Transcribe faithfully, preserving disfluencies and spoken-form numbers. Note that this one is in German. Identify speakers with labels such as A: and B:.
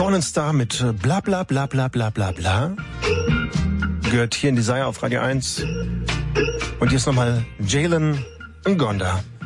A: Fallen Star mit bla bla bla bla bla bla bla. Gehört hier in Desire auf Radio eins. Und hier ist nochmal Jalen Ngonda.